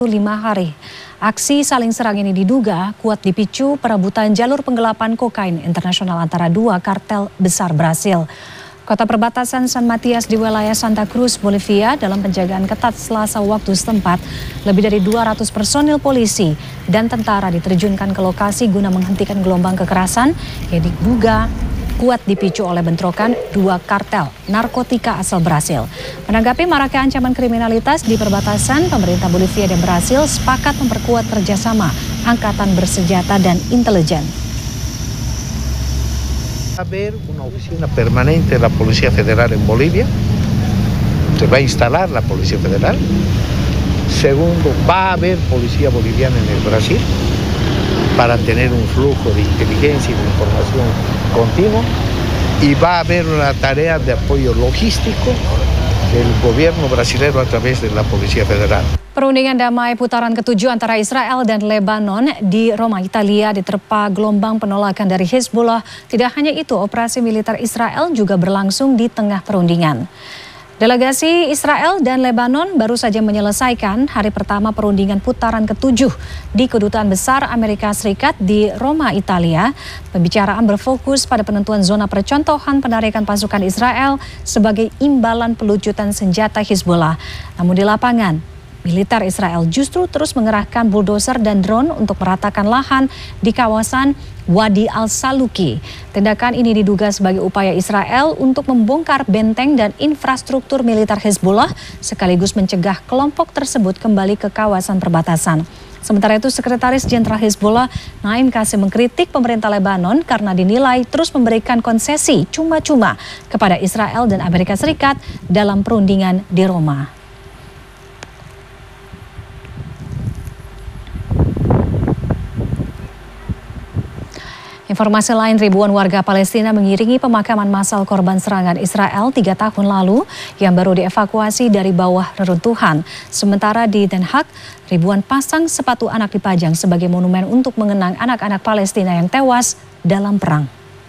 5 hari. Aksi saling serang ini diduga kuat dipicu perebutan jalur penggelapan kokain internasional antara dua kartel besar Brasil. Kota perbatasan San Matias di wilayah Santa Cruz, Bolivia dalam penjagaan ketat Selasa waktu setempat. Lebih dari 200 personil polisi dan tentara diterjunkan ke lokasi guna menghentikan gelombang kekerasan yang diduga kuat dipicu oleh bentrokan dua kartel narkotika asal Brasil. Menanggapi maraknya ancaman kriminalitas di perbatasan, pemerintah Bolivia dan Brasil sepakat memperkuat kerjasama angkatan bersenjata dan intelijen. Haber una oficina permanente de la Policía Federal en Bolivia. Se va a instalar la Policía Federal. Segundo, va a haber policía boliviana en el Brasil para tener un flujo de inteligencia y de información continuo. Y va a haber una tarea de apoyo logístico del gobierno brasileño a través de la Policía Federal. Perundingan damai putaran ke-7 antara Israel dan Lebanon di Roma, Italia diterpa gelombang penolakan dari Hezbollah. Tidak hanya itu, operasi militer Israel juga berlangsung di tengah perundingan. Delegasi Israel dan Lebanon baru saja menyelesaikan hari pertama perundingan putaran ke-7 di Kedutaan Besar Amerika Serikat di Roma, Italia. Pembicaraan berfokus pada penentuan zona percontohan penarikan pasukan Israel sebagai imbalan pelucutan senjata Hezbollah. Namun di lapangan, militer Israel justru terus mengerahkan bulldozer dan drone untuk meratakan lahan di kawasan Wadi Al-Saluki. Tindakan ini diduga sebagai upaya Israel untuk membongkar benteng dan infrastruktur militer Hezbollah sekaligus mencegah kelompok tersebut kembali ke kawasan perbatasan. Sementara itu, Sekretaris Jenderal Hezbollah Naim Qasim mengkritik pemerintah Lebanon karena dinilai terus memberikan konsesi cuma-cuma kepada Israel dan Amerika Serikat dalam perundingan di Roma. Informasi lain, ribuan warga Palestina mengiringi pemakaman massal korban serangan Israel 3 tahun lalu yang baru dievakuasi dari bawah reruntuhan. Sementara di Den Haag, ribuan pasang sepatu anak dipajang sebagai monumen untuk mengenang anak-anak Palestina yang tewas dalam perang.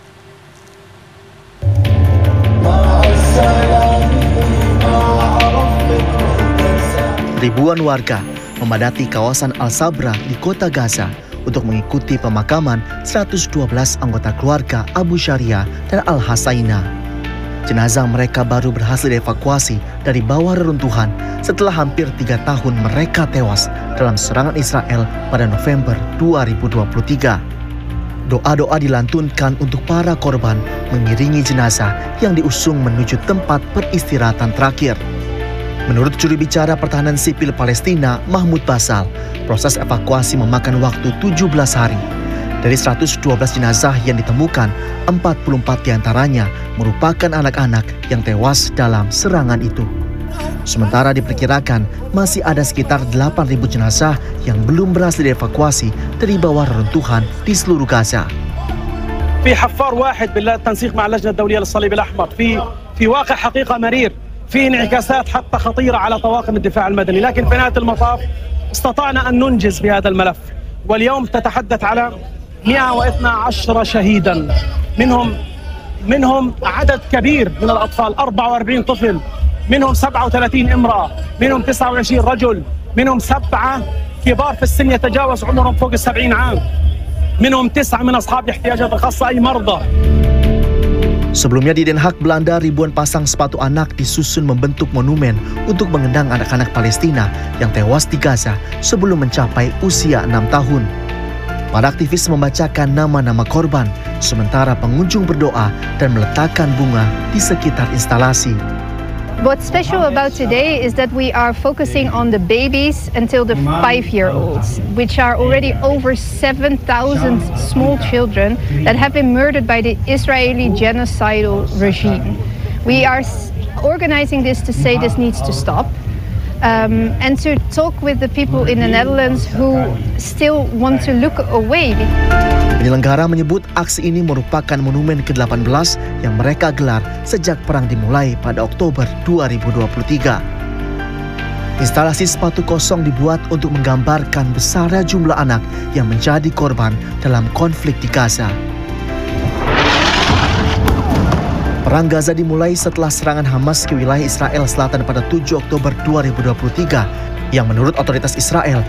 Ribuan warga memadati kawasan Al-Sabra di kota Gaza untuk mengikuti pemakaman 112 anggota keluarga Abu Sharia dan Al-Hasaina. Jenazah mereka baru berhasil dievakuasi dari bawah reruntuhan setelah hampir 3 tahun mereka tewas dalam serangan Israel pada November 2023. Doa-doa dilantunkan untuk para korban mengiringi jenazah yang diusung menuju tempat peristirahatan terakhir. Menurut juru bicara Pertahanan Sipil Palestina, Mahmud Basal, proses evakuasi memakan waktu 17 hari. Dari 112 jenazah yang ditemukan, 44 diantaranya merupakan anak-anak yang tewas dalam serangan itu. Sementara diperkirakan masih ada sekitar 8.000 jenazah yang belum berhasil dievakuasi dari bawah reruntuhan di seluruh Gaza. في حفار واحد بالتنسيق مع اللجنة الدولية للصليب الأحمر في واقع حقيقة مرير في انعكاسات حتى خطيرة على طواقم الدفاع المدني، لكن في نهاية المطاف استطعنا أن ننجز بهذا الملف، واليوم تتحدث على 112 شهيدا، منهم عدد كبير من الأطفال، 44 طفل، منهم 37 امرأة، منهم 29 رجل، منهم 7 كبار في السن يتجاوز عمرهم فوق 70 عام، منهم 9 من أصحاب الاحتياجات الخاصة أي مرضى. Sebelumnya di Den Haag, Belanda, ribuan pasang sepatu anak disusun membentuk monumen untuk mengenang anak-anak Palestina yang tewas di Gaza sebelum mencapai usia 6 tahun. Para aktivis membacakan nama-nama korban, sementara pengunjung berdoa dan meletakkan bunga di sekitar instalasi. What's special about today is that we are focusing on the babies until the 5-year-olds, which are already over 7,000 small children that have been murdered by the Israeli genocidal regime. We are organizing this to say this needs to stop and to talk with the people in the Netherlands who still want to look away. Penyelenggara menyebut aksi ini merupakan monumen ke-18 yang mereka gelar sejak perang dimulai pada Oktober 2023. Instalasi sepatu kosong dibuat untuk menggambarkan besarnya jumlah anak yang menjadi korban dalam konflik di Gaza. Perang Gaza dimulai setelah serangan Hamas ke wilayah Israel Selatan pada 7 Oktober 2023 yang menurut otoritas Israel